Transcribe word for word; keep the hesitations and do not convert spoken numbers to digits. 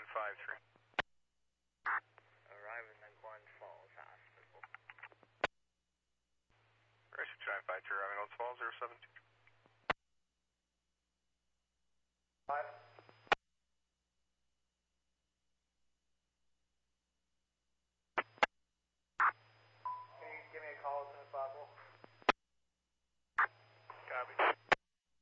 five three. Arriving at Glens Falls Hospital. Racer two nine five three, arriving at Glens Falls, zero seven two. Five.